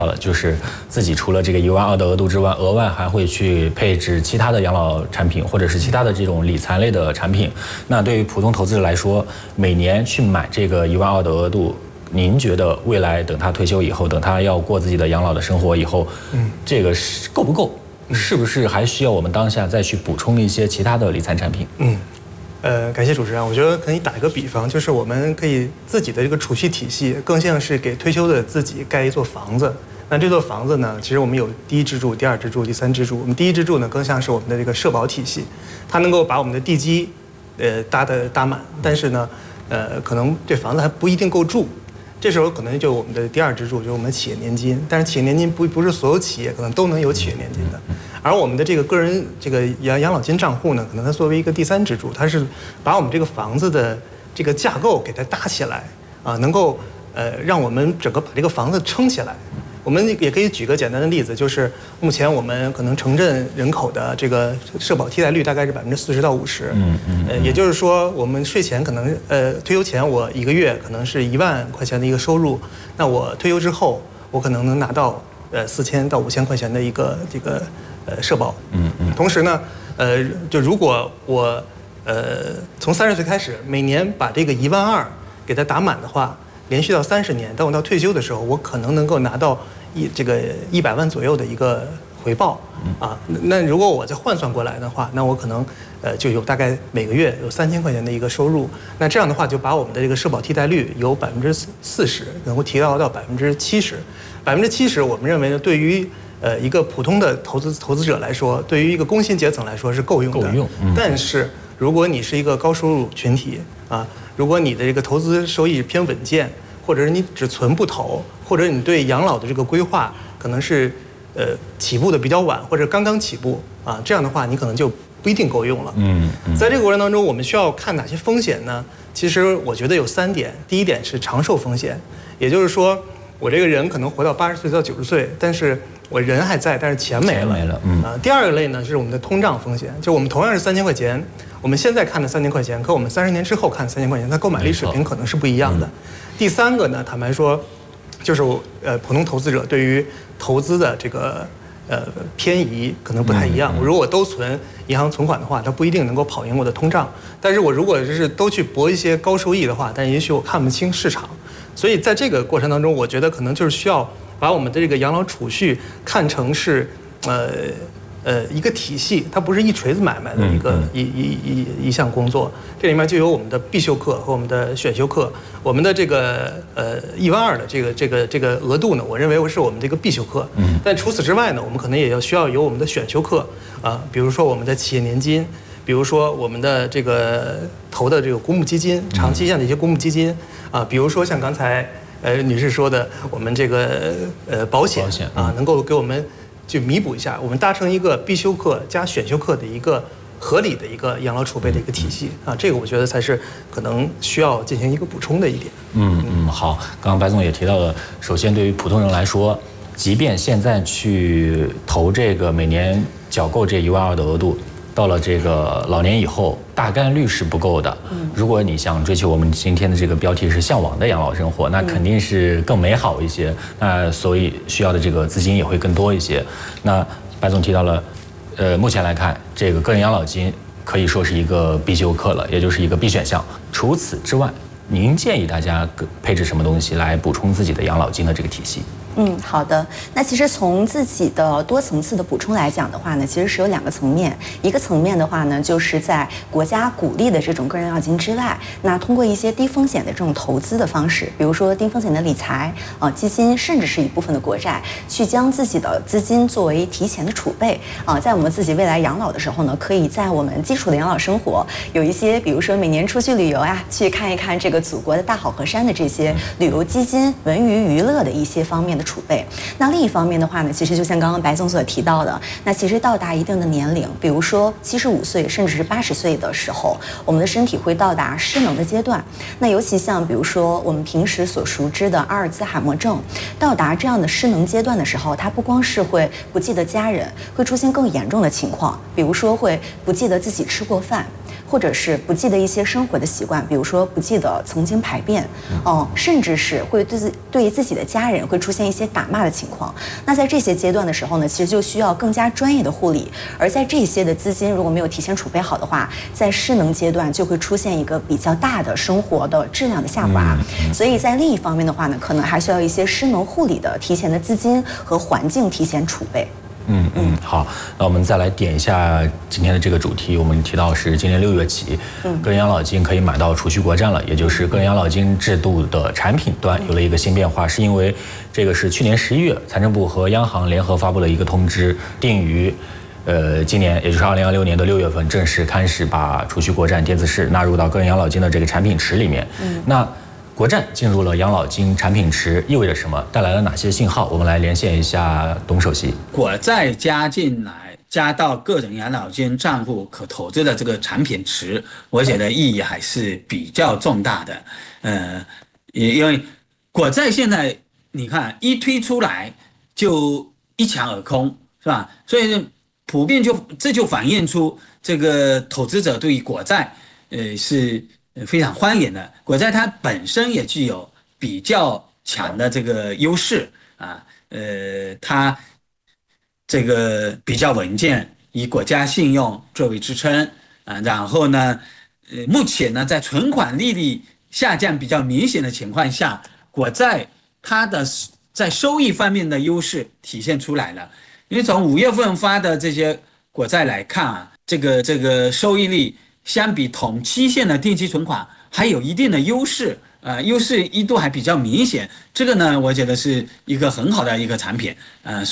就是自己除了这个12000的额度之外，额外还会去配置其他的养老产品，或者是其他的这种理财类的产品。那对于普通投资者来说，每年去买这个12000的额度，您觉得未来等他退休以后，等他要过自己的养老的生活以后，这个够不够？是不是还需要我们当下再去补充一些其他的理财产品？ 感谢主持人。我觉得可以打一个比方，就是我们可以自己的这个储蓄体系，更像是给退休的自己盖一座房子。那这座房子呢，其实我们有第一支柱、第二支柱、第三支柱。我们第一支柱呢，更像是我们的这个社保体系，它能够把我们的地基，搭满。但是呢，可能这房子还不一定够住。这时候可能就我们的第二支柱，就是我们的企业年金。但是企业年金不是所有企业可能都能有企业年金的。而我们的这个个人这个养老金账户呢，可能它作为一个第三支柱，它是把我们这个房子的这个架构给它搭起来啊，能够让我们整个把这个房子撑起来。我们也可以举个简单的例子，就是目前我们可能城镇人口的这个社保替代率大概是40%到50%，也就是说我们税前可能退休前我一个月可能是1万块钱的一个收入，那我退休之后我可能能拿到4000到5000块钱的一个这个社保，同时呢就如果我从30岁开始每年把这个12000给它打满的话，连续到30年，当我到退休的时候，我可能能够拿到这个100万左右的一个回报啊。那如果我再换算过来的话，那我可能就有大概每个月有3000块钱的一个收入。那这样的话，就把我们的这个社保替代率由40%能够提高到70%，70%我们认为呢，对于一个普通的投资者来说，对于一个工薪阶层来说是够用的。但是如果你是一个高收入群体啊，如果你的这个投资收益偏稳健，或者是你只存不投，或者你对养老的这个规划可能是起步的比较晚，或者刚刚起步啊，这样的话你可能就不一定够用了。在这个过程当中，我们需要看哪些风险呢？其实我觉得有3点。第一点是长寿风险，也就是说我这个人可能活到80岁到90岁，但是我人还在，但是钱没了。第二个类呢是我们的通胀风险，就我们同样是3000块钱，我们现在看的3000块钱，和我们30年之后看的3000块钱，它购买力水平可能是不一样的。第三个呢，坦白说，就是普通投资者对于投资的这个偏移可能不太一样。如果我都存银行存款的话，它不一定能够跑赢我的通胀。但是我如果是都去博一些高收益的话，但也许我看不清市场。所以在这个过程当中，我觉得可能就是需要把我们的这个养老储蓄看成是一个体系，它不是一锤子买卖的一项工作。这里面就有我们的必修课和我们的选修课。我们的这个12000的这个额度呢，我认为是我们这个必修课。但除此之外呢，我们可能也需要有我们的选修课啊，比如说我们的企业年金，比如说我们的这个投的这个公募基金，长期向的一些公募基金啊，比如说像刚才女士说的，我们这个保险啊，能够给我们去弥补一下，我们搭成一个必修课加选修课的一个合理的一个养老储备的一个体系啊，这个我觉得才是可能需要进行一个补充的一点。 好，刚刚白总也提到了，首先对于普通人来说，即便现在去投这个每年缴够这12000的额度，到了这个老年以后，大概率是不够的。如果你想追求我们今天的这个标题是向往的养老生活，那肯定是更美好一些。那所以需要的这个资金也会更多一些。那白总提到了，目前来看，这个个人养老金可以说是一个必修课了，也就是一个必选项。除此之外，您建议大家配置什么东西来补充自己的养老金的这个体系？ 好的。那其实从自己的多层次的补充来讲的话呢，其实是有2个层面。一个层面的话呢，就是在国家鼓励的这种个人养老金之外，那通过一些低风险的这种投资的方式，比如说低风险的理财基金，甚至是一部分的国债，去将自己的资金作为提前的储备在我们自己未来养老的时候呢，可以在我们基础的养老生活有一些，比如说每年出去旅游去看一看这个祖国的大好河山的这些旅游基金、文娱娱乐的一些方面的储备。那另一方面的话呢，其实就像刚刚白总所提到的，那其实到达一定的年龄，比如说75岁甚至是80岁的时候，我们的身体会到达失能的阶段。那尤其像比如说我们平时所熟知的阿尔兹海默症，到达这样的失能阶段的时候，它不光是会不记得家人，会出现更严重的情况，比如说会不记得自己吃过饭， 或者是不记得一些生活的习惯，比如说不记得曾经排便，甚至是会对自己的家人会出现一些打骂的情况。那在这些阶段的时候呢，其实就需要更加专业的护理。而在这些的资金如果没有提前储备好的话，在失能阶段就会出现一个比较大的生活的质量的下滑。所以在另一方面的话呢，可能还需要一些失能护理的提前的资金和环境提前储备。 好，那我们再来点一下今天的这个主题。我们提到是今年6月起，个人养老金可以买到储蓄国债了，也就是个人养老金制度的产品端有了一个新变化，是因为这个是去年11月，财政部和央行联合发布了一个通知，定于今年也就是2026年的6月份正式开始把储蓄国债电子式纳入到个人养老金的这个产品池里面。那国债进入了养老金产品池意味着什么？带来了哪些信号？我们来连线一下董首席。 国债加进来，加到个人养老金账户可投资的这个产品池，我觉得意义还是比较重大的。因为国债现在你看一推出来就一抢而空，是吧？所以普遍这就反映出这个投资者对于国债是非常欢迎的。国债它本身也具有比较强的这个优势啊，它这个比较稳健，以国家信用作为支撑啊。然后呢，目前呢在存款利率下降比较明显的情况下，国债它的在收益方面的优势体现出来了。因为从5月份发的这些国债来看啊，这个收益率相比同期限的定期存款还有一定的优势，优势一度还比较明显。这个呢，我觉得是一个很好的一个产品，